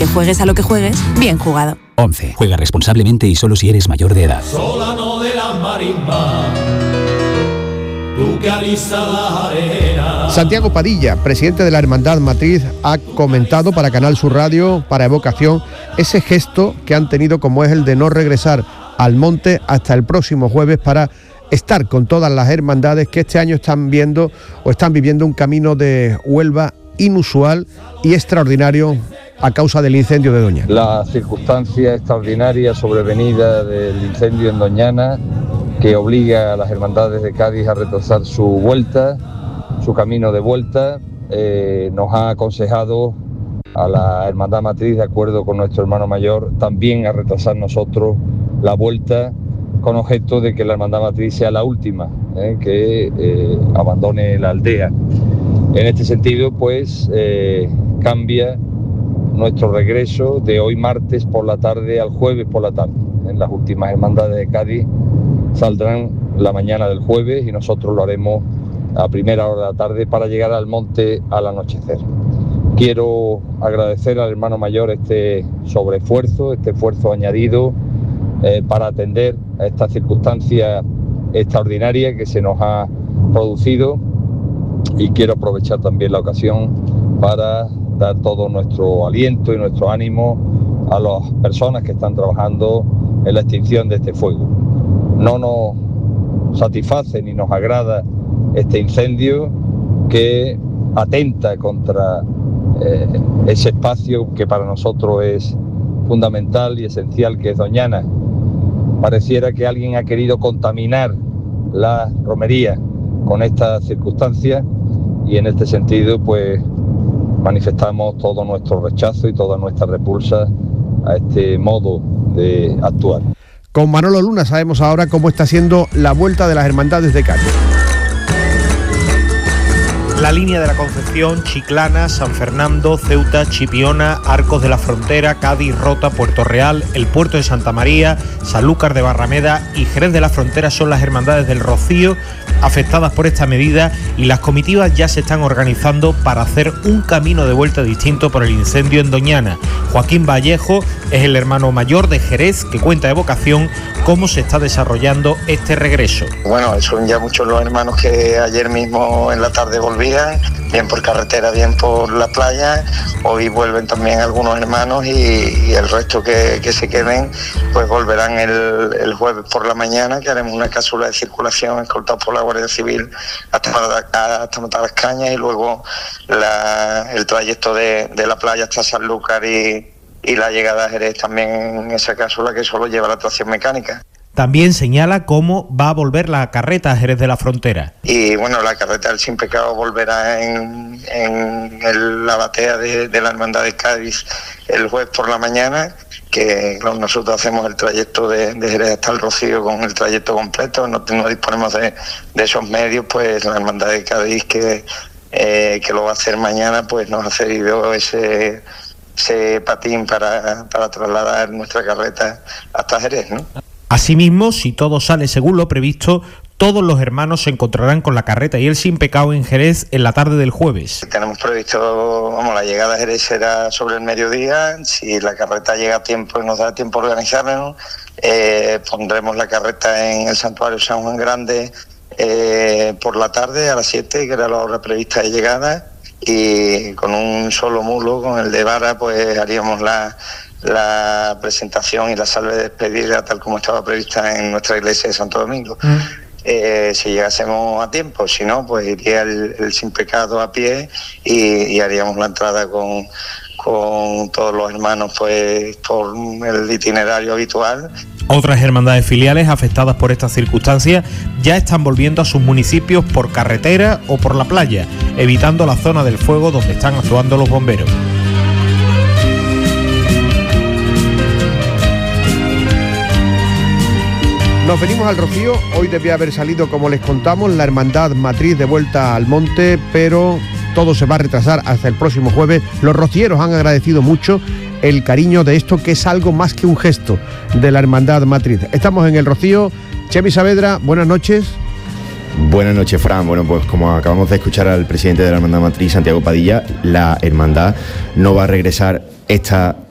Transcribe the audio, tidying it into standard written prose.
porque juegues a lo que juegues, bien jugado. 11. Juega responsablemente y solo si eres mayor de edad. Solano de la marisma, tú que alisas la arena. Santiago Padilla, presidente de la Hermandad Matriz, ha comentado para Canal Sur Radio, para Evocación, ese gesto que han tenido, como es el de no regresar al monte hasta el próximo jueves para estar con todas las hermandades que este año están viviendo un camino de Huelva inusual y extraordinario a causa del incendio de Doñana. La circunstancia extraordinaria sobrevenida del incendio en Doñana, que obliga a las hermandades de Cádiz a retrasar su vuelta, su camino de vuelta, nos ha aconsejado a la Hermandad Matriz, de acuerdo con nuestro hermano mayor, también a retrasar nosotros la vuelta, con objeto de que la Hermandad Matriz sea la última que abandone la aldea. En este sentido, pues, cambia nuestro regreso de hoy martes por la tarde al jueves por la tarde. En las últimas hermandades de Cádiz saldrán la mañana del jueves y nosotros lo haremos a primera hora de la tarde para llegar al monte al anochecer. Quiero agradecer al hermano mayor este sobreesfuerzo, este esfuerzo añadido para atender a esta circunstancia extraordinaria que se nos ha producido, y quiero aprovechar también la ocasión para dar todo nuestro aliento y nuestro ánimo a las personas que están trabajando en la extinción de este fuego. No nos satisface ni nos agrada este incendio que atenta contra ese espacio que para nosotros es fundamental y esencial, que es Doñana. Pareciera que alguien ha querido contaminar la romería con estas circunstancias, y en este sentido pues manifestamos todo nuestro rechazo y toda nuestra repulsa a este modo de actuar. Con Manolo Luna sabemos ahora cómo está siendo la vuelta de las hermandades de Cádiz. La línea de la Concepción, Chiclana, San Fernando, Ceuta, Chipiona, Arcos de la Frontera, Cádiz, Rota, Puerto Real, el Puerto de Santa María, Sanlúcar de Barrameda y Jerez de la Frontera son las hermandades del Rocío afectadas por esta medida, y las comitivas ya se están organizando para hacer un camino de vuelta distinto por el incendio en Doñana. Joaquín Vallejo es el hermano mayor de Jerez, que cuenta a Evocación cómo se está desarrollando este regreso. Bueno, son ya muchos los hermanos que ayer mismo en la tarde volvían, bien por carretera, bien por la playa. Hoy vuelven también algunos hermanos y el resto que se queden pues volverán el jueves por la mañana, que haremos una cápsula de circulación escoltados por la Guardia Civil hasta Matalascañas, y luego el trayecto de la playa hasta Sanlúcar y la llegada a Jerez también en esa cápsula, que solo lleva la tracción mecánica. También señala cómo va a volver la carreta a Jerez de la Frontera. Y bueno, la carreta del Sin Pecado volverá en la batea de la Hermandad de Cádiz el jueves por la mañana, que nosotros hacemos el trayecto de Jerez hasta el Rocío con el trayecto completo, no disponemos de esos medios, pues la Hermandad de Cádiz que lo va a hacer mañana, pues nos ha cedido ese patín para trasladar nuestra carreta hasta Jerez, ¿no? Asimismo, si todo sale según lo previsto, todos los hermanos se encontrarán con la carreta y el Sin Pecado en Jerez en la tarde del jueves. Tenemos previsto, la llegada a Jerez será sobre el mediodía. Si la carreta llega a tiempo y nos da tiempo a organizarnos, pondremos la carreta en el Santuario San Juan Grande por la tarde a las 7, que era la hora prevista de llegada, y con un solo mulo, con el de vara, pues haríamos la presentación y la salve de despedida tal como estaba prevista en nuestra iglesia de Santo Domingo. Si llegásemos a tiempo, si no, pues iría el Sin Pecado a pie y haríamos la entrada con todos los hermanos pues por el itinerario habitual. Otras hermandades filiales afectadas por estas circunstancias ya están volviendo a sus municipios por carretera o por la playa, evitando la zona del fuego donde están actuando los bomberos. Nos venimos al Rocío. Hoy debía haber salido, como les contamos, la Hermandad Matriz de vuelta al monte, pero todo se va a retrasar hasta el próximo jueves. Los rocieros han agradecido mucho el cariño de esto, que es algo más que un gesto de la Hermandad Matriz. Estamos en el Rocío. Chemi Saavedra, buenas noches. Buenas noches, Fran. Bueno, pues como acabamos de escuchar al presidente de la Hermandad Matriz, Santiago Padilla, la hermandad no va a regresar esta